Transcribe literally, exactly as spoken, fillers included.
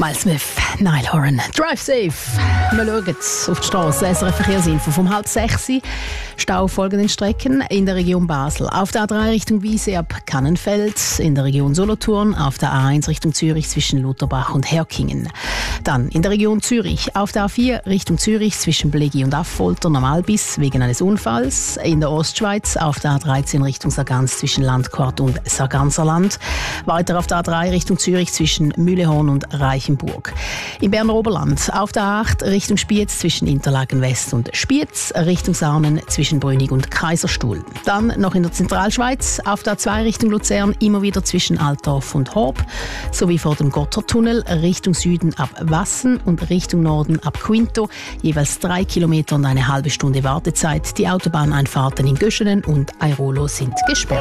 Miles Smith, Niall Horan, Drive Safe. Wir schauen auf die Straße. S R F Verkehrsinfo vom halb sechs. Stau auf folgenden Strecken in der Region Basel. Auf der A drei Richtung Wiese ab Kannenfeld, in der Region Solothurn, auf der A eins Richtung Zürich zwischen Lutherbach und Herkingen. Dann in der Region Zürich, auf der A vier Richtung Zürich zwischen Blegi und Affolter Normalbiss wegen eines Unfalls. In der Ostschweiz auf der A dreizehn Richtung Sargans zwischen Landquart und Sarganserland. Weiter auf der A drei Richtung Zürich zwischen Mühlehorn und Reichenburg. Im Berner Oberland auf der A acht Richtung Spiez zwischen Interlaken West und Spiez, Richtung Sarnen zwischen Brünig und Kaiserstuhl. Dann noch in der Zentralschweiz auf der A zwei Richtung Luzern immer wieder zwischen Altdorf und Horb, sowie vor dem Gotthardtunnel Richtung Süden ab Wassen und Richtung Norden ab Quinto, jeweils drei Kilometer und eine halbe Stunde Wartezeit. Die Autobahneinfahrten in Göschenen und Airolo sind gesperrt.